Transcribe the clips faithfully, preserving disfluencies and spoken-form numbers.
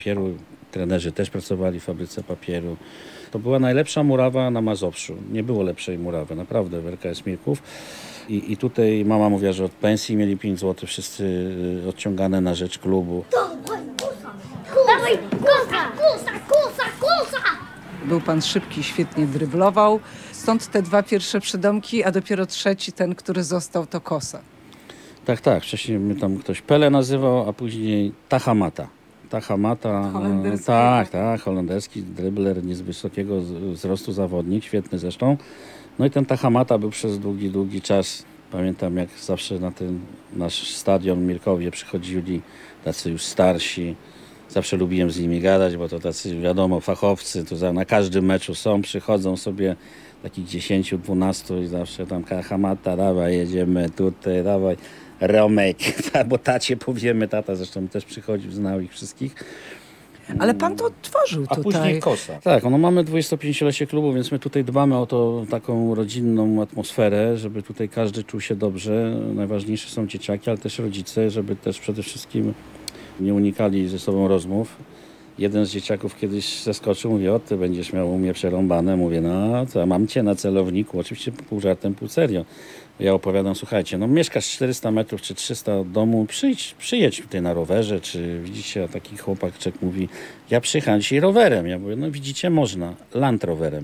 papieru. Trenerzy też pracowali w fabryce papieru. To była najlepsza murawa na Mazowszu. Nie było lepszej murawy, naprawdę, w R K S Mirków. I, I tutaj mama mówiła, że od pensji mieli pięć złotych wszyscy odciągane na rzecz klubu. Dawaj, kosa, kosa, kosa, kosa! Był pan szybki, świetnie dryblował. Stąd te dwa pierwsze przydomki, a dopiero trzeci, ten, który został, to Kosa. Tak, tak. Wcześniej mnie tam ktoś Pele nazywał, a później Tahamata. Tahamata. Holenderski. Tak, tak. Holenderski drybler, nie z wysokiego wzrostu zawodnik, świetny zresztą. No i ten Tahamata był przez długi, długi czas. Pamiętam, jak zawsze na ten nasz stadion w Mirkowie przychodzili tacy już starsi. Zawsze lubiłem z nimi gadać, bo to tacy, wiadomo, fachowcy. To na każdym meczu są, przychodzą sobie takich dziesięciu, dwunastu i zawsze tam Tahamata, dawaj, jedziemy tutaj, dawaj, Romek, bo tacie powiemy, tata zresztą też przychodził, znał ich wszystkich. Ale pan to tworzył A tutaj. później Kosa. Tak, no mamy dwudziestopięciolecie klubu, więc my tutaj dbamy o to, taką rodzinną atmosferę, żeby tutaj każdy czuł się dobrze. Najważniejsze są dzieciaki, ale też rodzice, żeby też przede wszystkim nie unikali ze sobą rozmów. Jeden z dzieciaków kiedyś zaskoczył, mówi, o, ty będziesz miał u mnie przerąbane. Mówię, no to ja mam cię na celowniku, oczywiście pół żartem, pół serio. Ja opowiadam, słuchajcie, no mieszkasz czterysta metrów czy trzysta od domu, przyjdź, przyjedź tutaj na rowerze, czy widzicie, a taki chłopaczek mówi, ja przyjechałem dzisiaj rowerem. Ja mówię, no widzicie, można, Land Rowerem.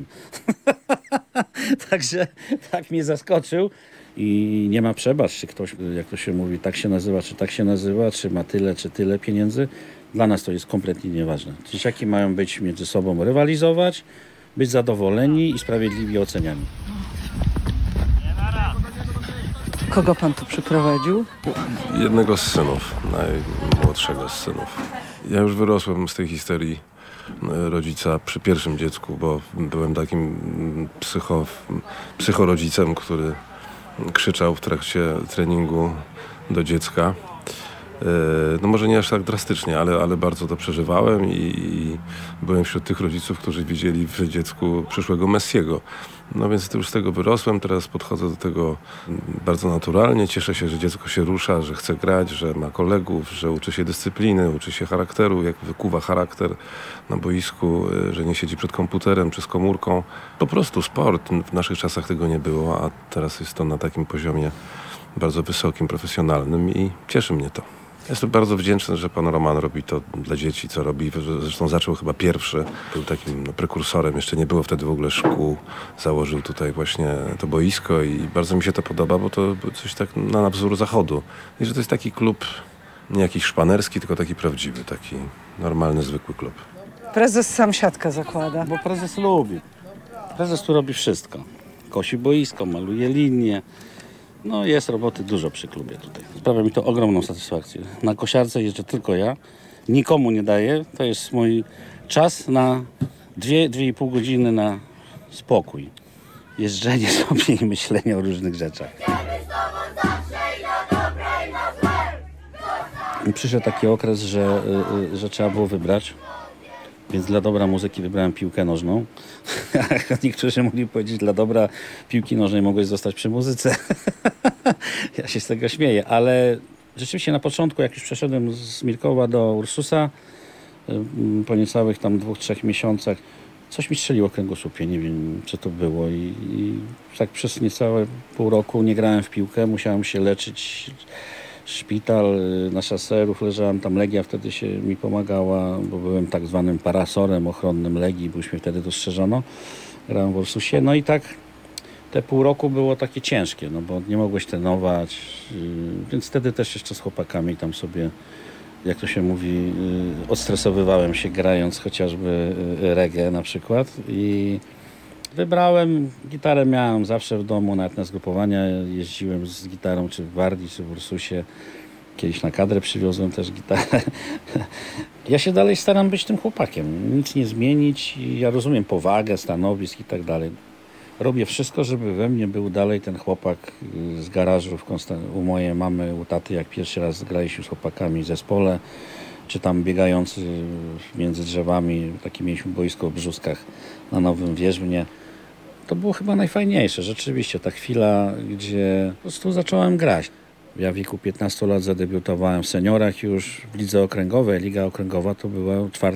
Także tak mnie zaskoczył. I nie ma przebacz, czy ktoś, jak to się mówi, tak się nazywa, czy tak się nazywa, czy ma tyle, czy tyle pieniędzy. Dla nas to jest kompletnie nieważne. Dzieciaki mają być między sobą rywalizować, być zadowoleni i sprawiedliwie oceniani. Kogo pan tu przyprowadził? Jednego z synów, najmłodszego z synów. Ja już wyrosłem z tej historii rodzica przy pierwszym dziecku, bo byłem takim psycho, psychorodzicem, który krzyczał w trakcie treningu do dziecka. No może nie aż tak drastycznie, ale, ale bardzo to przeżywałem i, i byłem wśród tych rodziców, którzy widzieli w dziecku przyszłego Messiego. No więc już z tego wyrosłem, teraz podchodzę do tego bardzo naturalnie. Cieszę się, że dziecko się rusza, że chce grać, że ma kolegów, że uczy się dyscypliny, uczy się charakteru, jak wykuwa charakter na boisku, że nie siedzi przed komputerem czy z komórką. Po prostu sport. W naszych czasach tego nie było, a teraz jest to na takim poziomie bardzo wysokim, profesjonalnym i cieszy mnie to. Jestem bardzo wdzięczny, że pan Roman robi to dla dzieci, co robi. Zresztą zaczął chyba pierwszy. Był takim no, prekursorem. Jeszcze nie było wtedy w ogóle szkół. Założył tutaj właśnie to boisko i bardzo mi się to podoba, bo to coś tak na wzór zachodu. I że to jest taki klub, nie jakiś szpanerski, tylko taki prawdziwy, taki normalny, zwykły klub. Prezes sam siatkę zakłada. Bo prezes lubi. Prezes tu robi wszystko. Kosi boisko, maluje linie. No jest roboty dużo przy klubie tutaj. Sprawia mi to ogromną satysfakcję. Na kosiarce jeżdżę tylko ja. Nikomu nie daję. To jest mój czas na dwie, dwie i pół godziny na spokój. Jeżdżenie sobie i myślenie o różnych rzeczach. I przyszedł taki okres, że, że trzeba było wybrać. Więc dla dobra muzyki wybrałem piłkę nożną. Niektórzy mogli powiedzieć, dla dobra piłki nożnej mogłeś zostać przy muzyce. Ja się z tego śmieję, ale rzeczywiście na początku, jak już przeszedłem z Mirkowa do Ursusa, po niecałych tam dwóch, trzech miesiącach, coś mi strzeliło w kręgosłupie, nie wiem, co to było. I, i tak przez niecałe pół roku nie grałem w piłkę, musiałem się leczyć. Szpital na Szaserów, leżałem tam, Legia wtedy się mi pomagała, bo byłem tak zwanym parasorem ochronnym Legii, bo już mnie wtedy dostrzeżono. Grałem w Ursusie, no i tak te pół roku było takie ciężkie, no bo nie mogłeś trenować, więc wtedy też jeszcze z chłopakami tam sobie, jak to się mówi, odstresowywałem się grając chociażby reggae na przykład i wybrałem, gitarę miałem zawsze w domu, nawet na zgrupowania jeździłem z gitarą, czy w Wardii, czy w Ursusie. Kiedyś na kadrę przywiozłem też gitarę. Ja się dalej staram być tym chłopakiem, nic nie zmienić. Ja rozumiem powagę, stanowisk i tak dalej. Robię wszystko, żeby we mnie był dalej ten chłopak z garażu w Konstan- u mojej mamy, u taty, jak pierwszy raz graliśmy z chłopakami w zespole, czy tam biegający między drzewami, takie mieliśmy boisko w Brzuskach na Nowym Wierzbnie. To było chyba najfajniejsze, rzeczywiście, ta chwila, gdzie po prostu zacząłem grać. Ja w wieku piętnastu lat zadebiutowałem w seniorach już w lidze okręgowej. Liga okręgowa to była czwarta